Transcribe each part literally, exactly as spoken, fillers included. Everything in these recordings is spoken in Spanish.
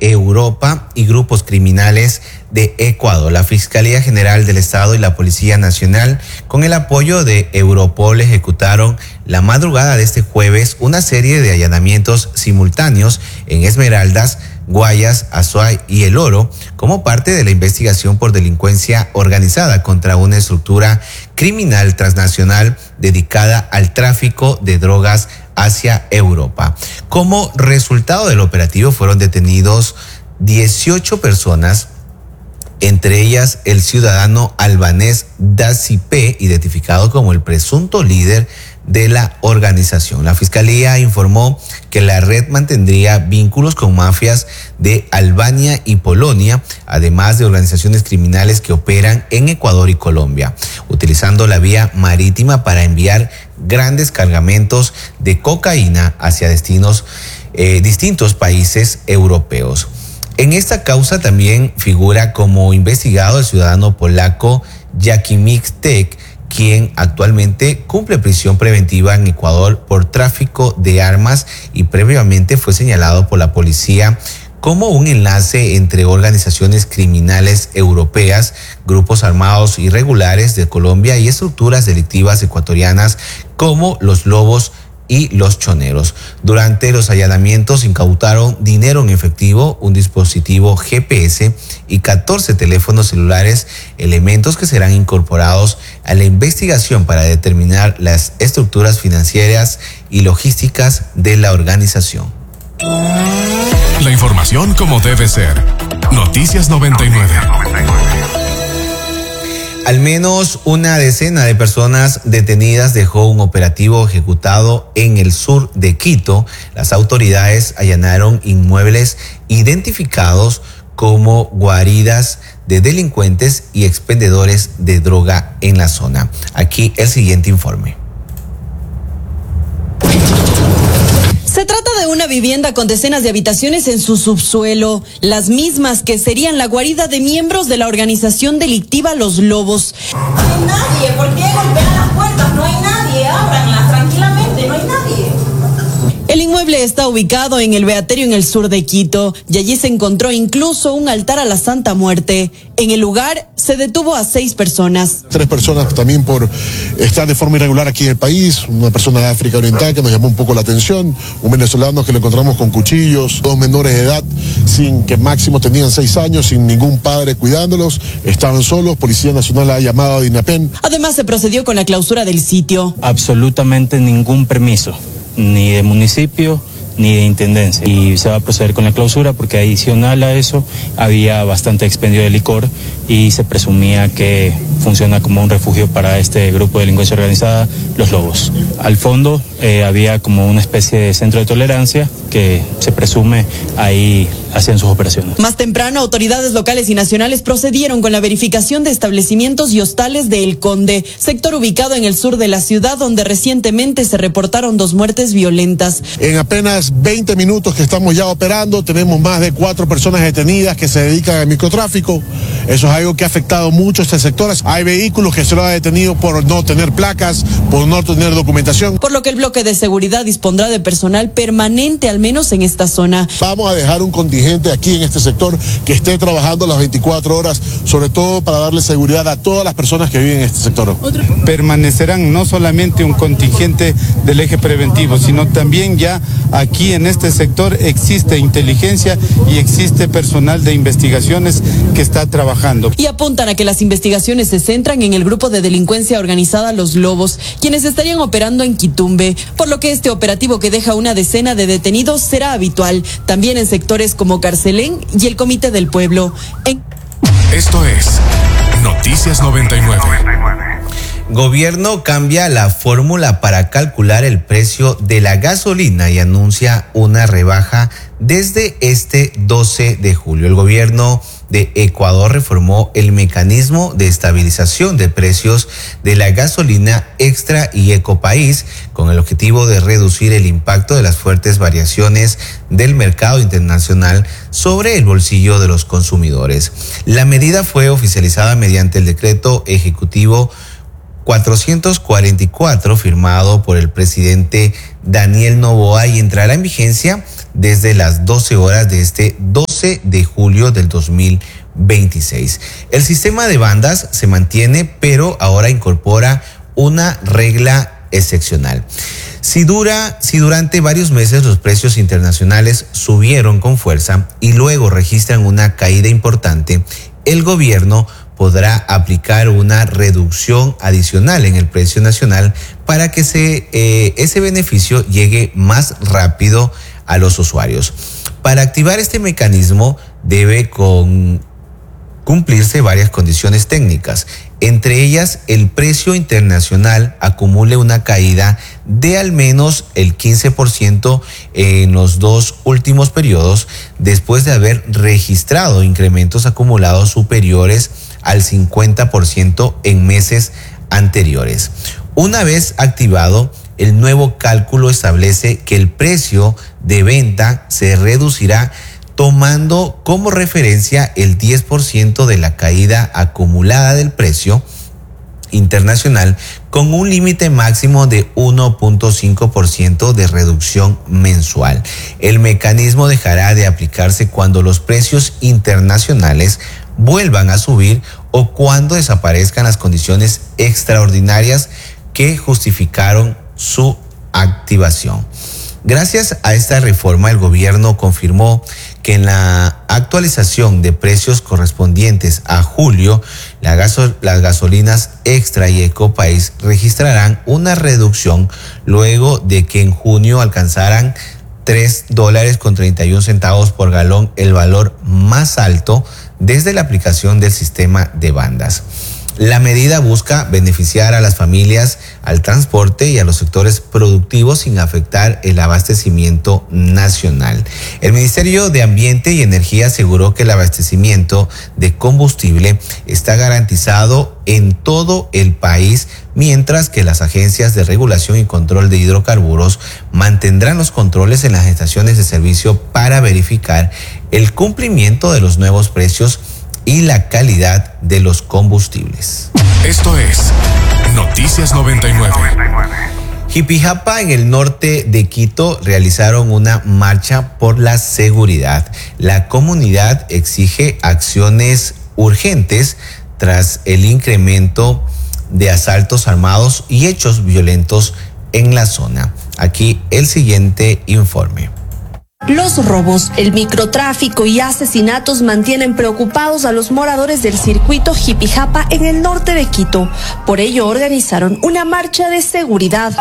Europa y grupos criminales de Ecuador. La Fiscalía General del Estado y la Policía Nacional, con el apoyo de Europol, ejecutaron la madrugada de este jueves una serie de allanamientos simultáneos en Esmeraldas, Guayas, Azuay y El Oro, como parte de la investigación por delincuencia organizada contra una estructura criminal transnacional dedicada al tráfico de drogas hacia Europa. Como resultado del operativo fueron detenidos dieciocho personas, entre ellas el ciudadano albanés Dacipe, identificado como el presunto líder de la organización. La Fiscalía informó que la red mantendría vínculos con mafias de Albania y Polonia, además de organizaciones criminales que operan en Ecuador y Colombia, utilizando la vía marítima para enviar grandes cargamentos de cocaína hacia destinos eh, distintos países europeos. En esta causa también figura como investigado el ciudadano polaco Jakimix Tek, quien actualmente cumple prisión preventiva en Ecuador por tráfico de armas y previamente fue señalado por la policía como un enlace entre organizaciones criminales europeas, grupos armados irregulares de Colombia y estructuras delictivas ecuatorianas como los Lobos y los Choneros. Durante los allanamientos incautaron dinero en efectivo, un dispositivo G P S y catorce teléfonos celulares, elementos que serán incorporados a la investigación para determinar las estructuras financieras y logísticas de la organización. La información como debe ser. Noticias noventa y nueve. Al menos una decena de personas detenidas dejó un operativo ejecutado en el sur de Quito. Las autoridades allanaron inmuebles identificados como guaridas de delincuentes y expendedores de droga en la zona. Aquí el siguiente informe. Se trata de una vivienda con decenas de habitaciones en su subsuelo, las mismas que serían la guarida de miembros de la organización delictiva Los Lobos. No hay nadie, ¿por qué golpean las puertas? No hay nadie, ábranlas tranquilamente, no hay nadie. El inmueble está ubicado en el Beaterio, en el sur de Quito, y allí se encontró incluso un altar a la Santa Muerte. En el lugar se detuvo a seis personas. Tres personas también por estar de forma irregular aquí en el país, una persona de África Oriental que nos llamó un poco la atención, un venezolano que lo encontramos con cuchillos, dos menores de edad, sin que máximo tenían seis años, sin ningún padre cuidándolos, estaban solos, Policía Nacional ha llamado a DINAPEN. Además se procedió con la clausura del sitio. Absolutamente ningún permiso, ni de municipio ni de intendencia, y se va a proceder con la clausura porque adicional a eso había bastante expendio de licor y se presumía que funciona como un refugio para este grupo de delincuencia organizada, Los Lobos. Al fondo eh, había como una especie de centro de tolerancia que se presume ahí hacían sus operaciones. Más temprano, autoridades locales y nacionales procedieron con la verificación de establecimientos y hostales de El Conde, sector ubicado en el sur de la ciudad donde recientemente se reportaron dos muertes violentas. En apenas veinte minutos que estamos ya operando, tenemos más de cuatro personas detenidas que se dedican al microtráfico. Eso es algo que ha afectado mucho a este sector. Hay vehículos que se lo han detenido por no tener placas, por no tener documentación. Por lo que el bloque de seguridad dispondrá de personal permanente, al menos en esta zona. Vamos a dejar un contingente aquí en este sector que esté trabajando las veinticuatro horas, sobre todo para darle seguridad a todas las personas que viven en este sector. Permanecerán no solamente un contingente del eje preventivo, sino también ya aquí en este sector existe inteligencia y existe personal de investigaciones que está trabajando. Y apuntan a que las investigaciones se centran en el grupo de delincuencia organizada Los Lobos, quienes estarían operando en Quitumbe, por lo que este operativo que deja una decena de detenidos será habitual, también en sectores como Carcelén y el Comité del Pueblo. En... Esto es Noticias noventa y nueve. Gobierno cambia la fórmula para calcular el precio de la gasolina y anuncia una rebaja desde este doce de julio. El gobierno de Ecuador reformó el mecanismo de estabilización de precios de la gasolina extra y ecopaís con el objetivo de reducir el impacto de las fuertes variaciones del mercado internacional sobre el bolsillo de los consumidores. La medida fue oficializada mediante el decreto ejecutivo cuatrocientos cuarenta y cuatro firmado por el presidente Daniel Noboa y entrará en vigencia desde las doce horas de este doce de julio del dos mil veintiséis. El sistema de bandas se mantiene, pero ahora incorpora una regla excepcional. Si dura, si durante varios meses los precios internacionales subieron con fuerza y luego registran una caída importante, el gobierno podrá aplicar una reducción adicional en el precio nacional para que se, eh, ese beneficio llegue más rápido a los usuarios. Para activar este mecanismo debe con cumplirse varias condiciones técnicas, entre ellas el precio internacional acumule una caída de al menos el quince por ciento en los dos últimos periodos, después de haber registrado incrementos acumulados superiores al cincuenta por ciento en meses anteriores. Una vez activado, el nuevo cálculo establece que el precio de venta se reducirá tomando como referencia el diez por ciento de la caída acumulada del precio internacional, con un límite máximo de uno punto cinco por ciento de reducción mensual. El mecanismo dejará de aplicarse cuando los precios internacionales vuelvan a subir o cuando desaparezcan las condiciones extraordinarias que justificaron su activación. Gracias a esta reforma, el gobierno confirmó que en la actualización de precios correspondientes a julio, la gasol- las gasolinas Extra y Ecopaís registrarán una reducción luego de que en junio alcanzaran tres dólares con treinta y un centavos por galón, el valor más alto desde la aplicación del sistema de bandas. La medida busca beneficiar a las familias, al transporte y a los sectores productivos sin afectar el abastecimiento nacional. El Ministerio de Ambiente y Energía aseguró que el abastecimiento de combustible está garantizado en todo el país, mientras que las agencias de regulación y control de hidrocarburos mantendrán los controles en las estaciones de servicio para verificar el cumplimiento de los nuevos precios y la calidad de los combustibles. Esto es Noticias noventa y nueve. Jipijapa, en el norte de Quito, realizaron una marcha por la seguridad. La comunidad exige acciones urgentes tras el incremento de asaltos armados y hechos violentos en la zona. Aquí el siguiente informe. Los robos, el microtráfico y asesinatos mantienen preocupados a los moradores del circuito Jipijapa en el norte de Quito. Por ello organizaron una marcha de seguridad.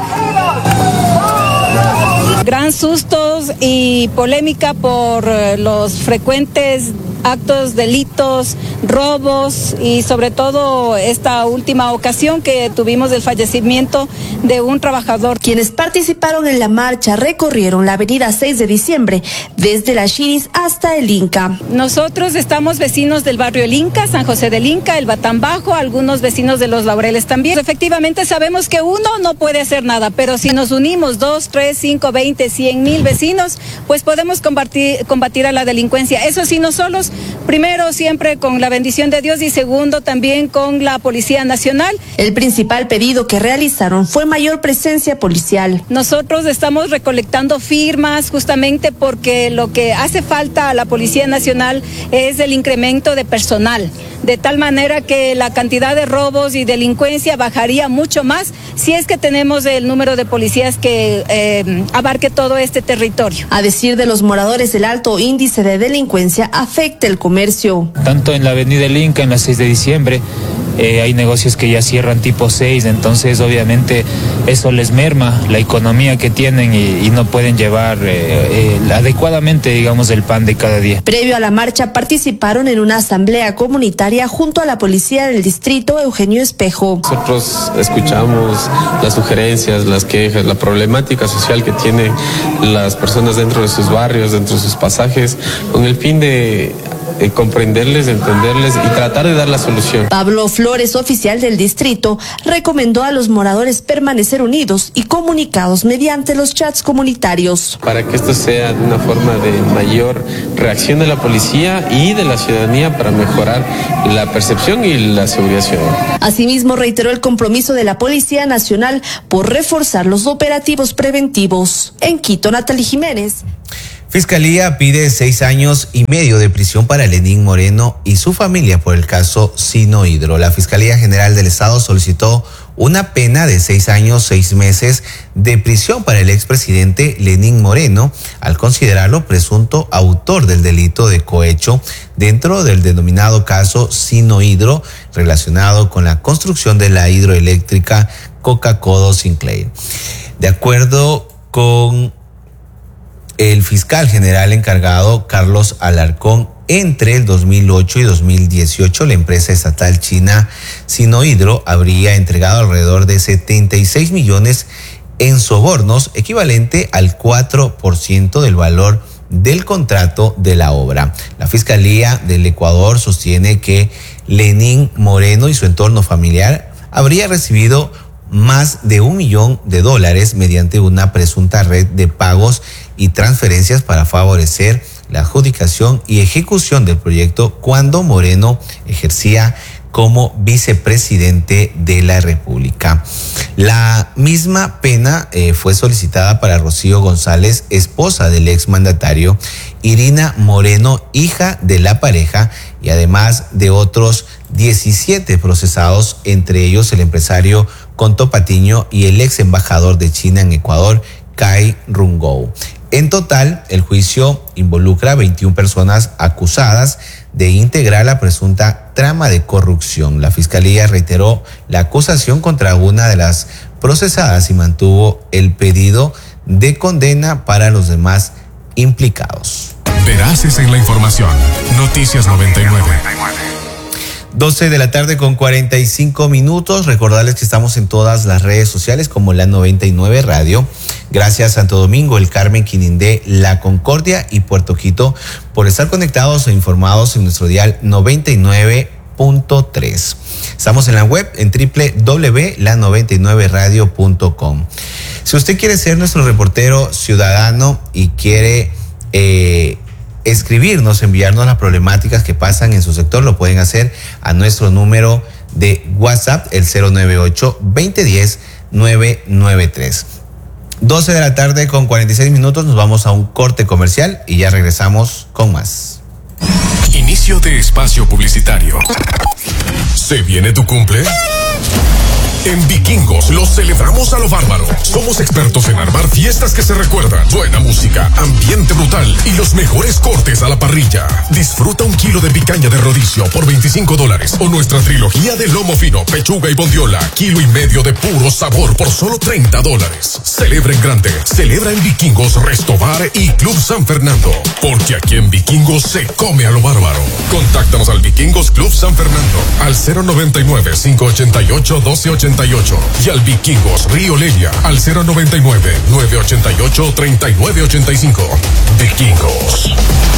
Gran sustos y polémica por los frecuentes actos, delitos, robos y sobre todo esta última ocasión que tuvimos el fallecimiento de un trabajador. Quienes participaron en la marcha recorrieron la avenida seis de diciembre desde la Chiris hasta el Inca. Nosotros estamos vecinos del barrio El Inca, San José del Inca, el Batán Bajo, algunos vecinos de Los Laureles también. Efectivamente sabemos que uno no puede hacer nada, pero si nos unimos dos, tres, cinco, veinte, cien mil vecinos, pues podemos combatir, combatir a la delincuencia. Eso sí, no solos. Primero, siempre con la bendición de Dios y segundo, también con la Policía Nacional. El principal pedido que realizaron fue mayor presencia policial. Nosotros estamos recolectando firmas justamente porque lo que hace falta a la Policía Nacional es el incremento de personal, de tal manera que la cantidad de robos y delincuencia bajaría mucho más si es que tenemos el número de policías que eh, abarque todo este territorio. A decir de los moradores, el alto índice de delincuencia afecta el comercio. Tanto en la avenida El Inca, en la seis de diciembre, eh, hay negocios que ya cierran tipo seis, entonces obviamente eso les merma la economía que tienen y, y no pueden llevar eh, eh, adecuadamente, digamos, el pan de cada día. Previo a la marcha participaron en una asamblea comunitaria junto a la policía del distrito Eugenio Espejo. Nosotros escuchamos las sugerencias, las quejas, la problemática social que tienen las personas dentro de sus barrios, dentro de sus pasajes, con el fin de eh, comprenderles, entenderles y tratar de dar la solución. Pablo Flores, oficial del distrito, recomendó a los moradores permanecer unidos y comunicados mediante los chats comunitarios. Para que esto sea de una forma de mayor reacción de la policía y de la ciudadanía para mejorar la percepción y la seguridad ciudadana. Asimismo, reiteró el compromiso de la Policía Nacional por reforzar los operativos preventivos. En Quito, Natalie Jiménez. Fiscalía pide seis años y medio de prisión para Lenín Moreno y su familia por el caso Sinohydro. La Fiscalía General del Estado solicitó una pena de seis años, seis meses de prisión para el expresidente Lenín Moreno al considerarlo presunto autor del delito de cohecho dentro del denominado caso Sinohydro relacionado con la construcción de la hidroeléctrica Coca-Codo Sinclair. De acuerdo con el fiscal general encargado Carlos Alarcón, entre el dos mil ocho y dos mil dieciocho, la empresa estatal china Sinohydro habría entregado alrededor de setenta y seis millones en sobornos, equivalente al cuatro por ciento del valor del contrato de la obra. La Fiscalía del Ecuador sostiene que Lenín Moreno y su entorno familiar habría recibido más de un millón de dólares mediante una presunta red de pagos y transferencias para favorecer la adjudicación y ejecución del proyecto cuando Moreno ejercía como vicepresidente de la República. La misma pena eh, fue solicitada para Rocío González, esposa del exmandatario, Irina Moreno, hija de la pareja, y además de otros diecisiete procesados, entre ellos el empresario Conto Patiño y el ex embajador de China en Ecuador, Cai Rungou. En total, el juicio involucra a veintiuna personas acusadas de integrar la presunta trama de corrupción. La Fiscalía reiteró la acusación contra una de las procesadas y mantuvo el pedido de condena para los demás implicados. Veraces en la información. Noticias noventa y nueve. doce de la tarde con cuarenta y cinco minutos. Recordarles que estamos en todas las redes sociales como la noventa y nueve Radio. Gracias Santo Domingo, El Carmen, Quinindé, La Concordia y Puerto Quito por estar conectados e informados en nuestro dial noventa y nueve punto tres. Estamos en la web en doble u doble u doble u punto la noventa y nueve radio punto com. Si usted quiere ser nuestro reportero ciudadano y quiere eh, escribirnos, enviarnos las problemáticas que pasan en su sector, lo pueden hacer a nuestro número de WhatsApp, el cero nueve ocho, veinte diez, nueve nueve tres. doce de la tarde con cuarenta y seis minutos, nos vamos a un corte comercial y ya regresamos con más. Inicio de espacio publicitario. ¿Se viene tu cumple? En Vikingos lo celebramos a lo bárbaro. Somos expertos en armar fiestas que se recuerdan. Buena música, ambiente brutal y los mejores cortes a la parrilla. Disfruta un kilo de picaña de rodicio por veinticinco dólares o nuestra trilogía de lomo fino, pechuga y bondiola, kilo y medio de puro sabor por solo treinta dólares. Celebra en grande. Celebra en Vikingos, Restobar y Club San Fernando. Porque aquí en Vikingos se come a lo bárbaro. Contáctanos al Vikingos Club San Fernando al cero noventa y nueve, cinco ochenta y ocho, doce ochenta y ocho y al Vikingos Río Lelia al cero noventa y nueve, nueve ochenta y ocho, treinta y nueve ochenta y cinco. Vikingos.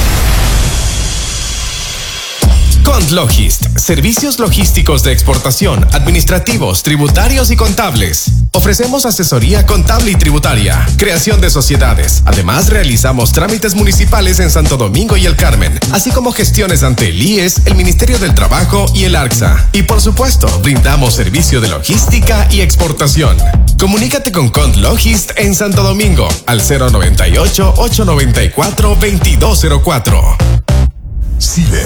Contlogist, servicios logísticos de exportación, administrativos, tributarios y contables. Ofrecemos asesoría contable y tributaria, creación de sociedades. Además, realizamos trámites municipales en Santo Domingo y El Carmen, así como gestiones ante el I E S, el Ministerio del Trabajo y el ARCSA. Y por supuesto, brindamos servicio de logística y exportación. Comunícate con Contlogist en Santo Domingo al cero noventa y ocho, ocho noventa y cuatro, veintidós cero cuatro. Silet.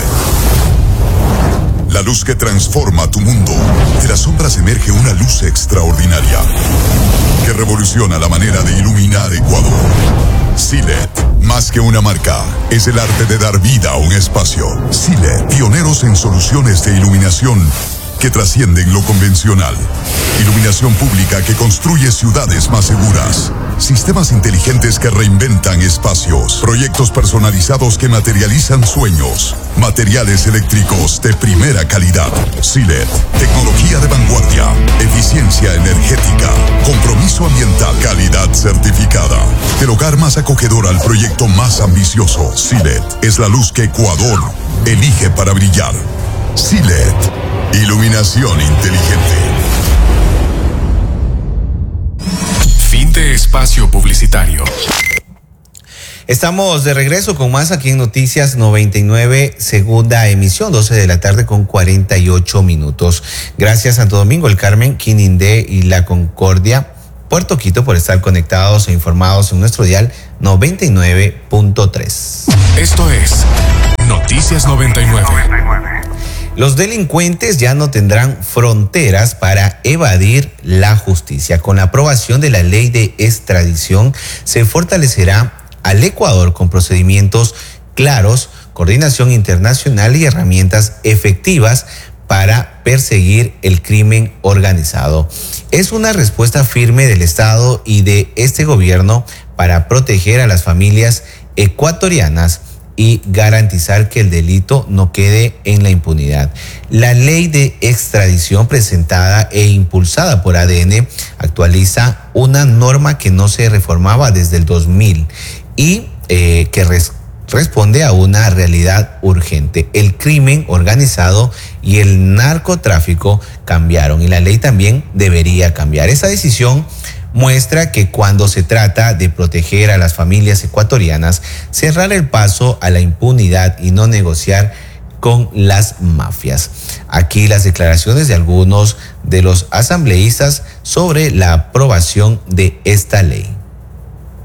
La luz que transforma tu mundo. De las sombras emerge una luz extraordinaria que revoluciona la manera de iluminar Ecuador. Silet, más que una marca, es el arte de dar vida a un espacio. Silet, pioneros en soluciones de iluminación que trascienden lo convencional. Iluminación pública que construye ciudades más seguras. Sistemas inteligentes que reinventan espacios. Proyectos personalizados que materializan sueños. Materiales eléctricos de primera calidad. Silet. Tecnología de vanguardia. Eficiencia energética. Compromiso ambiental. Calidad certificada. El hogar más acogedor al proyecto más ambicioso. Silet es la luz que Ecuador elige para brillar. Silet. Iluminación inteligente. Fin de espacio publicitario. Estamos de regreso con más aquí en Noticias noventa y nueve, segunda emisión, doce de la tarde con cuarenta y ocho minutos. Gracias Santo Domingo, el Carmen, Quinindé y La Concordia, Puerto Quito, por estar conectados e informados en nuestro dial noventa y nueve punto tres. Esto es Noticias noventa y nueve. Los delincuentes ya no tendrán fronteras para evadir la justicia. Con la aprobación de la ley de extradición, se fortalecerá al Ecuador con procedimientos claros, coordinación internacional y herramientas efectivas para perseguir el crimen organizado. Es una respuesta firme del Estado y de este gobierno para proteger a las familias ecuatorianas y garantizar que el delito no quede en la impunidad. La ley de extradición presentada e impulsada por A D N actualiza una norma que no se reformaba desde el dos mil y eh, que res responde a una realidad urgente. El crimen organizado y el narcotráfico cambiaron y la ley también debería cambiar. Esa decisión muestra que cuando se trata de proteger a las familias ecuatorianas, cerrar el paso a la impunidad y no negociar con las mafias. Aquí las declaraciones de algunos de los asambleístas sobre la aprobación de esta ley.